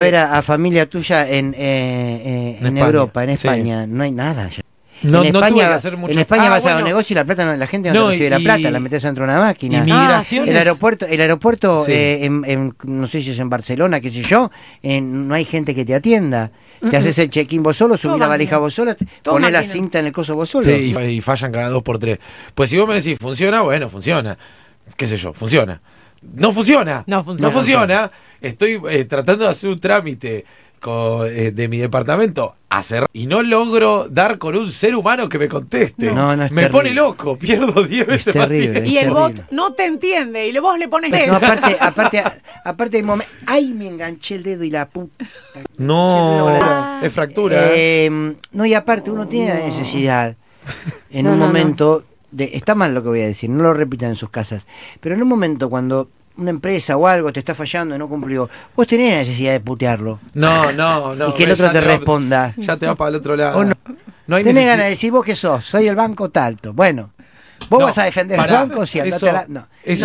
ver a familia tuya en Europa, en España. Sí. No hay nada ya. No tuve que hacer mucho. En España vas a un negocio y la plata la gente no te recibe la plata, la metes dentro de una máquina. Inmigraciones. El aeropuerto no sé si es en Barcelona, qué sé yo, no hay gente que te atienda. Te haces el check-in vos solo, subís la valija vos sola, ponés la cinta en el coso vos solo. Sí, y fallan cada 2x3. Pues si vos me decís, ¿funciona? Bueno, funciona. ¿Qué sé yo? Funciona. No funciona. Estoy tratando de hacer un trámite de mi departamento y no logro dar con un ser humano que me conteste. Me terrible. Pone loco, pierdo 10 veces más tiempo. Y el bot no te entiende y vos le pones eso. Aparte hay momentos. ¡Ay, me enganché el dedo y la puta! Es fractura. No, y aparte uno tiene la necesidad en un momento está mal lo que voy a decir, no lo repitan en sus casas, pero en un momento cuando una empresa o algo te está fallando y no cumplió, vos tenés la necesidad de putearlo. No. Y que el otro te responda. Ya te va para el otro lado. No hay tenés ganas de decir vos que sos, soy el banco Talto. Bueno, vos vas a defender el banco si andate a la...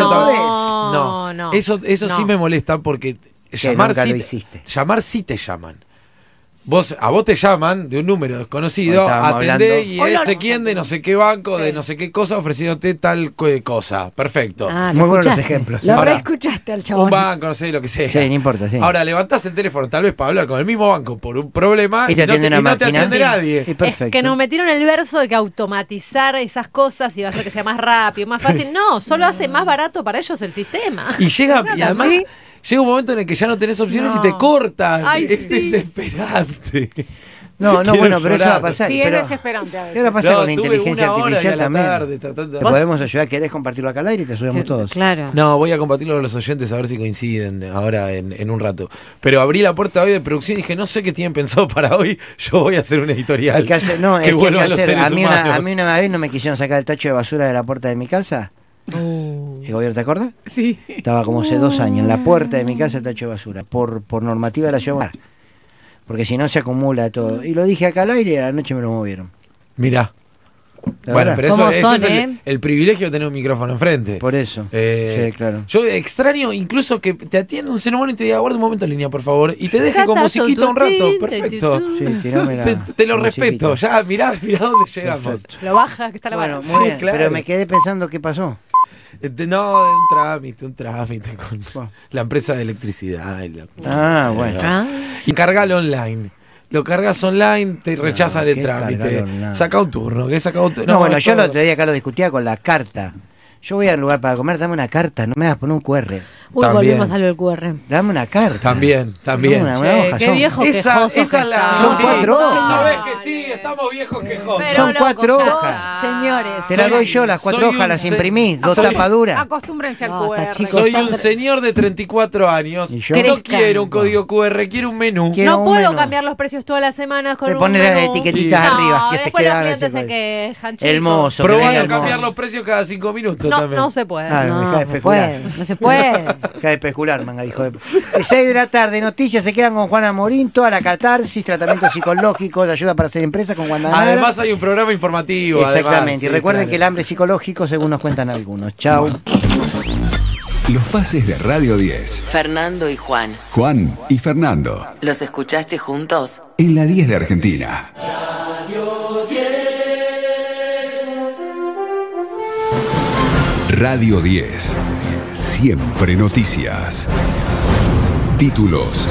Eso sí me molesta porque llamar sí te llaman. A vos te llaman de un número desconocido, atendé y ese quién de no sé qué banco, de no sé qué cosa, ofreciéndote tal cosa. Perfecto. Muy buenos los ejemplos. Lo reescuchaste al chabón. Un banco, no sé, lo que sea. Sí, no importa, sí. Ahora levantás el teléfono tal vez para hablar con el mismo banco por un problema y no te atiende nadie. Es que nos metieron el verso de que automatizar esas cosas iba a hacer que sea más rápido, más fácil. No, solo hace más barato para ellos el sistema. Y además... Llega un momento en el que ya no tenés opciones y te cortas. Es desesperante. Bueno, pero eso va a pasar. Sí, es desesperante a veces. ¿Qué va a pasar con la inteligencia artificial también? Te podemos ayudar, ¿querés compartirlo acá al aire y te ayudamos todos? Claro. No, voy a compartirlo con los oyentes a ver si coinciden ahora en un rato. Pero abrí la puerta hoy de producción y dije, no sé qué tienen pensado para hoy, yo voy a hacer un editorial. A mí una vez no me quisieron sacar el tacho de basura de la puerta de mi casa. ¿El gobierno te acuerdas? Sí. Estaba como hace 2 años en la puerta de mi casa el tacho de basura por normativa de la ciudad, porque si no se acumula todo. Y lo dije acá al aire y a la noche me lo movieron. Mirá. Bueno, pero eso es el privilegio de tener un micrófono enfrente. Por eso. Sí, claro. Yo extraño incluso que te atienda un ser humano y te diga, guarda un momento en línea, por favor, y te deje con musiquita un rato. Perfecto. Sí, te lo respeto. Ya, mirá dónde llegamos. Perfecto. Lo baja, que está la barra. Muy bien, claro. Pero me quedé pensando qué pasó. Un trámite con la empresa de electricidad. Y cargalo online. Lo cargas online, te rechazan el trámite. Saca un turno. Yo el otro día acá lo discutía con la carta. Yo voy al lugar para comer, dame una carta, no me vas a poner un QR. Volvimos a lo del QR. Dame una carta. También. Una hoja. Qué viejo quejoso que son 4 hojas. Sabés que sí, estamos viejos quejosos. Son 4 hojas. Señores. Te las doy yo, las 4 hojas, las imprimís, 2 tapaduras. Acostúmbrense al QR. Soy un señor de 34 años. No quiero un código QR, quiero un menú. No puedo cambiar los precios todas las semanas con un menú. Le pones las etiquetitas arriba. Que después los clientes se quejan. El mozo. Probando cambiar los precios cada 5 minutos. No se puede. No se puede. Deja de especular, manga, dijo. 6 de la tarde, noticias, se quedan con Juana Morín, toda la catarsis, tratamiento psicológico, de ayuda para hacer empresa con Wanda Nara. Además hay un programa informativo. Exactamente, y recuerden que el hambre psicológico, según nos cuentan algunos. Chau. Los pases de Radio 10. Fernando y Juan. Juan y Fernando. ¿Los escuchaste juntos? En la 10 de Argentina. Radio 10. Siempre noticias. Títulos.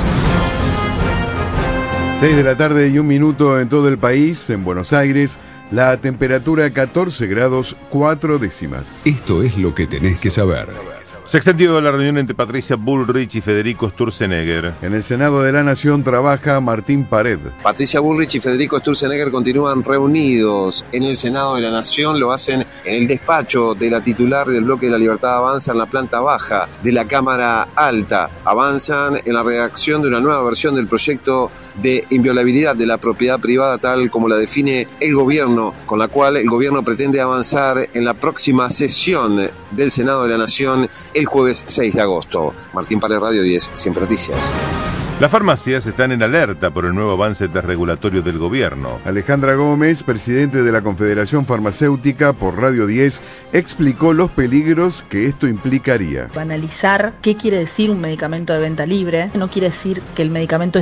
6 de la tarde y 1 minuto en todo el país. En Buenos Aires, la temperatura 14 grados 4 décimas. Esto es lo que tenés que saber. Se extendió la reunión entre Patricia Bullrich y Federico Sturzenegger. En el Senado de la Nación trabaja Martín Pared. Patricia Bullrich y Federico Sturzenegger continúan reunidos en el Senado de la Nación. Lo hacen en el despacho de la titular del Bloque de la Libertad Avanza en la planta baja de la Cámara Alta. Avanzan en la redacción de una nueva versión del proyecto de inviolabilidad de la propiedad privada tal como la define el gobierno, con la cual el gobierno pretende avanzar en la próxima sesión del Senado de la Nación el jueves 6 de agosto. Martín Pared, Radio 10, Siempre Noticias. Las farmacias están en alerta por el nuevo avance regulatorio del gobierno. Alejandra Gómez, presidente de la Confederación Farmacéutica, por Radio 10, explicó los peligros que esto implicaría. Analizar qué quiere decir un medicamento de venta libre. No quiere decir que el medicamento